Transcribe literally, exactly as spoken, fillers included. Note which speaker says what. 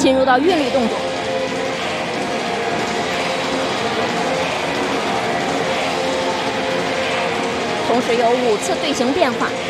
Speaker 1: 进入到韵律动作。同时有五次队形变化。